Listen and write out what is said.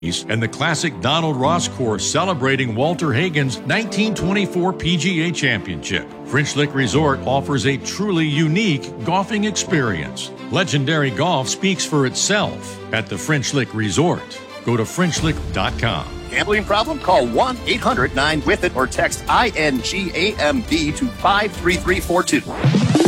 and the classic Donald Ross course celebrating Walter Hagen's 1924 PGA Championship. French Lick Resort offers a truly unique golfing experience. Legendary golf speaks for itself at the French Lick Resort. Go to FrenchLick.com. Gambling problem? Call 1-800-9-WITH-IT or text INGAMB to 53342.